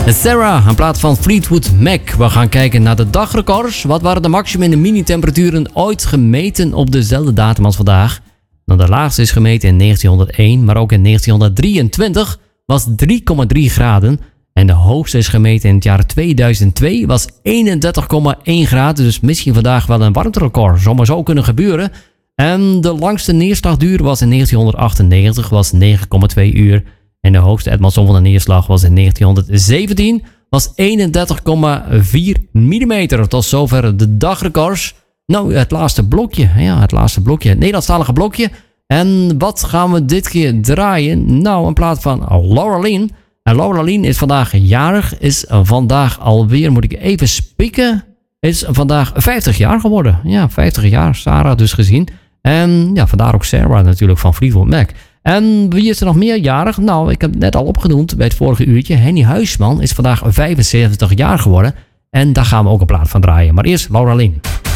Sarah, een plaat van Fleetwood Mac. We gaan kijken naar de dagrecords. Wat waren de maximum en de mini-temperaturen ooit gemeten op dezelfde datum als vandaag? Nou, de laagste is gemeten in 1901, maar ook in 1923 was 3,3 graden. En de hoogste is gemeten in het jaar 2002, was 31,1 graden. Dus misschien vandaag wel een warmterecord. Zou maar zo kunnen gebeuren. En de langste neerslagduur was in 1998, was 9,2 uur. En de hoogste Edmondson van de neerslag was in 1917, was 31,4 mm. Tot zover de dagrecords. Nou, het laatste blokje. Ja, het laatste blokje. Het Nederlandstalige blokje. En wat gaan we dit keer draaien? Nou, een plaat van Laura Lynn. En Laura Lynn is vandaag jarig. Is vandaag alweer, moet ik even spieken, is vandaag 50 jaar geworden. Ja, 50 jaar. Sarah dus gezien. En ja, vandaar ook Sarah natuurlijk van Fleetwood Mac. En wie is er nog meer jarig? Nou, ik heb het net al opgenoemd bij het vorige uurtje. Henny Huisman is vandaag 75 jaar geworden. En daar gaan we ook een plaat van draaien. Maar eerst Laura Lynn.